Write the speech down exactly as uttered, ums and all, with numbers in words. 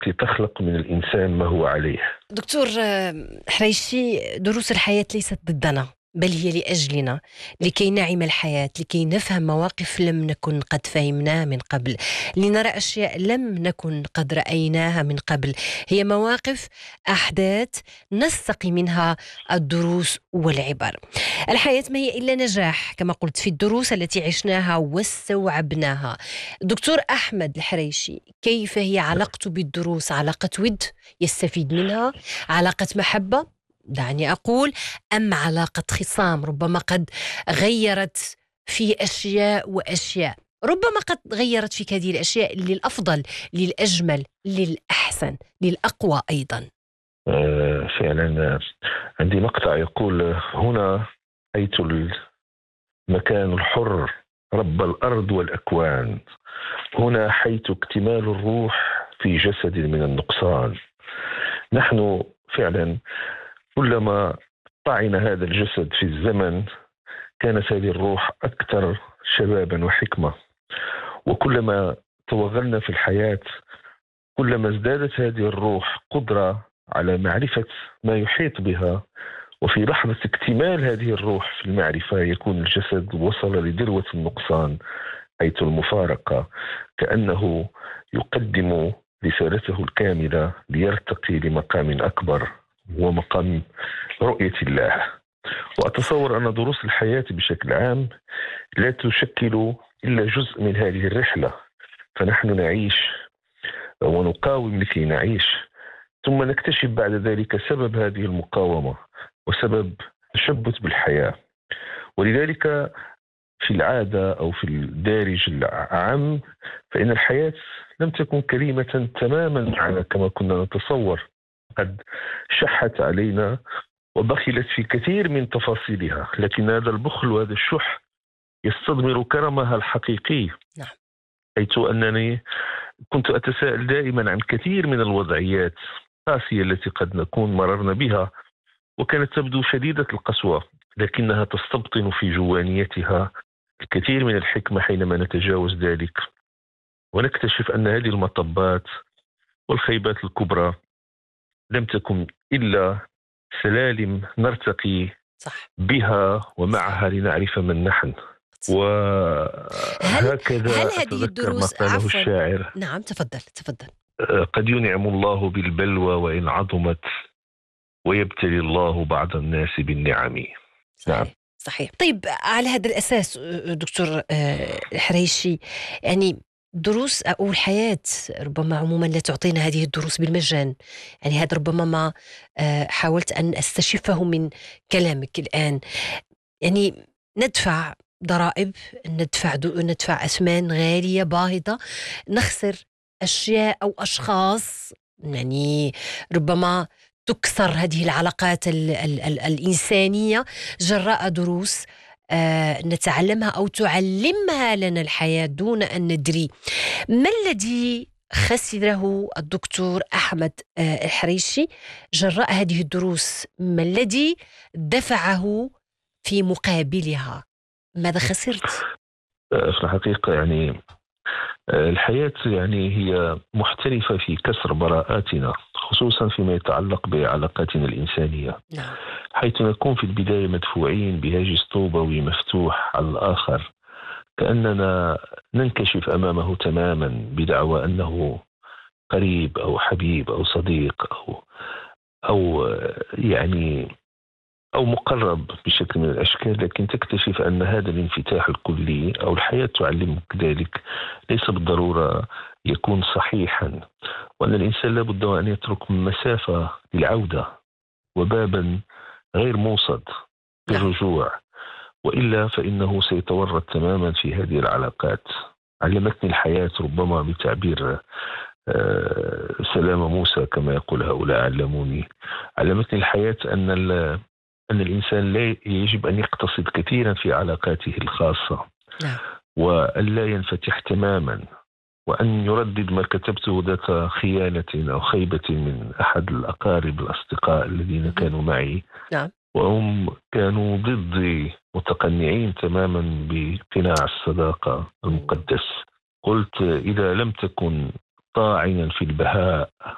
لتخلق من الإنسان ما هو عليه. دكتور حريشي، دروس الحياة ليست ضدنا، بل هي لأجلنا، لكي نعم الحياة، لكي نفهم مواقف لم نكن قد فهمناها من قبل، لنرى أشياء لم نكن قد رأيناها من قبل. هي مواقف، أحداث نستقي منها الدروس والعبر. الحياة ما هي إلا نجاح كما قلت في الدروس التي عشناها واستوعبناها. دكتور أحمد الحريشي، كيف هي علاقته بالدروس؟ علاقة ود يستفيد منها، علاقة محبة دعني أقول، أم علاقة خصام ربما قد غيرت في أشياء وأشياء، ربما قد غيرت فيك هذه الأشياء للأفضل، للأجمل، للأحسن، للأقوى أيضا؟ آه فعلا، عندي مقطع يقول: هنا حيث المكان الحر رب الأرض والأكوان، هنا حيث اكتمال الروح في جسد من النقصان. نحن فعلا كلما طعن هذا الجسد في الزمن كانت هذه الروح أكثر شبابا وحكمة، وكلما توغلنا في الحياة كلما ازدادت هذه الروح قدرة على معرفة ما يحيط بها. وفي لحظة اكتمال هذه الروح في المعرفة يكون الجسد وصل لذروة النقصان، حيث المفارقة كأنه يقدم رسالته الكاملة ليرتقي لمقام أكبر، هو مقام رؤية الله. وأتصور أن دروس الحياة بشكل عام لا تشكل إلا جزء من هذه الرحلة، فنحن نعيش ونقاوم لكي نعيش، ثم نكتشف بعد ذلك سبب هذه المقاومة وسبب التشبث بالحياة. ولذلك في العادة أو في الدارج العام فإن الحياة لم تكن كريمة تماما على كما كنا نتصور، قد شحت علينا وبخلت في كثير من تفاصيلها، لكن هذا البخل وهذا الشح يستضمر كرمها الحقيقي. نعم. حيث أنني كنت أتساءل دائما عن كثير من الوضعيات القاسية التي قد نكون مررنا بها، وكانت تبدو شديدة القسوة، لكنها تستبطن في جوانيتها الكثير من الحكمة حينما نتجاوز ذلك ونكتشف أن هذه المطبات والخيبات الكبرى لم تكن إلا سلالم نرتقي صح. بها ومعها لنعرف من نحن. وهكذا هل, هل هذه أتذكر الدروس ما قاله عفوا الشاعر: نعم تفضل تفضل. قد ينعم الله بالبلوى وإن عظمت، ويبتلي الله بعض الناس بالنعم. صحيح. نعم. صحيح. طيب على هذا الأساس دكتور حريشي، يعني دروس أو الحياة ربما عموما لا تعطينا هذه الدروس بالمجان، يعني هذا ربما ما حاولت أن أستشفه من كلامك الآن. يعني ندفع ضرائب، ندفع ندفع أثمان غالية باهظة، نخسر أشياء أو أشخاص، يعني ربما تكسر هذه العلاقات ال ال ال الإنسانية جراء دروس آه نتعلمها أو تعلمها لنا الحياة دون أن ندري. ما الذي خسره الدكتور أحمد آه الحريشي جراء هذه الدروس؟ ما الذي دفعه في مقابلها؟ ماذا خسرت؟ في الحقيقة يعني الحياة يعني هي محترفة في كسر براءاتنا، خصوصا فيما يتعلق بعلاقاتنا الإنسانية. نعم. حيث نكون في البداية مدفوعين بهاجس طوبوي مفتوح على الآخر، كأننا ننكشف أمامه تماما بدعوى أنه قريب أو حبيب أو صديق أو أو يعني أو مقرب بشكل من الأشكال، لكن تكتشف أن هذا الانفتاح الكلي أو الحياة تعلمك ذلك ليس بالضرورة يكون صحيحا، وأن الإنسان لابد أن يترك مسافة للعودة وبابا غير موصد للرجوع، وإلا فإنه سيتورط تماما في هذه العلاقات. علمتني الحياة ربما بتعبير سلام موسى كما يقول هؤلاء علموني، علمتني الحياة أن أن الإنسان لا يجب أن يقتصد كثيرا في علاقاته الخاصة، وأن لا ينفتح تماما، وأن يردد ما كتبته ذات خيانة أو خيبة من أحد الأقارب الأصدقاء الذين كانوا معي، وهم كانوا ضدي متقنعين تماما بقناع الصداقة المقدس. قلت: إذا لم تكن طاعنا في البهاء